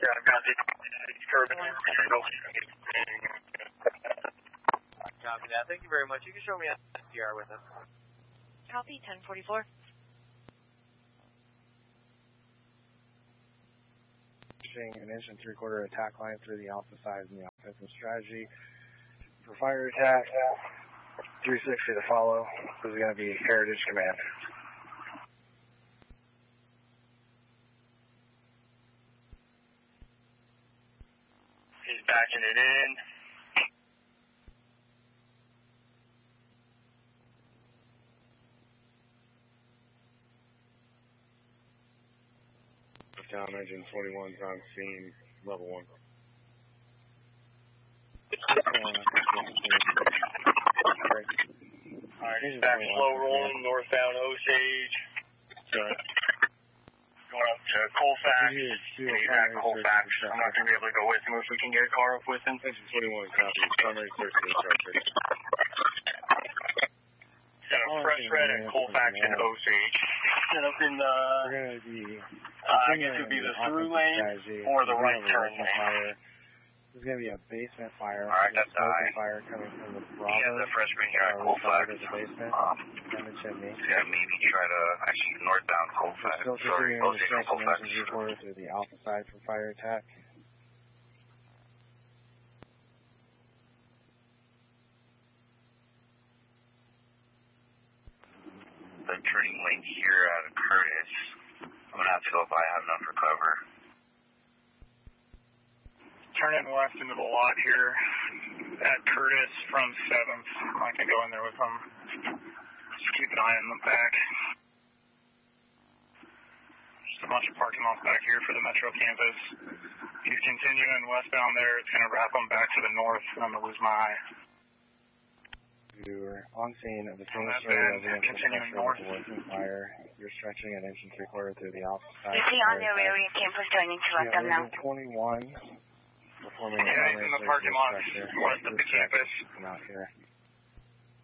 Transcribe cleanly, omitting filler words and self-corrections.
Yeah, I've got the turbine. Copy that. Thank you very much. You can show me on SDR with us. Copy, 1044. An inch and 3/4 attack line through the alpha side and the offensive strategy. For fire attack, 360 to follow. This is going to be Heritage Command. He's backing it in. Down engine 41's on scene, level 1. Alright, he's back slow rolling, northbound Osage. Going up to Colfax. He's back Colfax. I'm not going to be able to go with him if we can get a car up with him. Engine 21, copy. Primary search for the structure. Got a fresh red at Colfax and Osage. Set up in the... We're going to be... I guess it would be the through lane or the right turn lane. There's going to be a basement fire. Alright, that's the fire coming from the Bravo. Yeah, the freshman here at Colfax. The basement. Down the chimney. Yeah, maybe try to actually northbound Colfax. Still Sorry, Osage and Colfax. Reported through the alpha side for fire attack. The turning lane here out of Curtis. I'm going to have to go if I have enough for cover. Turning left into the lot here at Curtis from 7th. I can go in there with them. Just keep an eye on the back. Just a bunch of parking lots back here for the Metro campus. He's continuing westbound there. It's going to wrap him back to the north. I'm going to lose my eye. You are on scene of the Phoenix continuing north. Working fire. You're stretching an inch and 3/4 through the alpha side. You see on the area campus joining to let them know. 21. Performing he's in the parking lot west of the campus. Come out here.